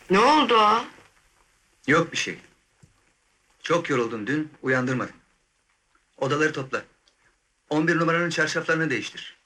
Ne oldu? Yok bir şey. Çok yoruldun dün, uyandırmadım. Odaları topla. 11 numaranın çarşaflarını değiştir.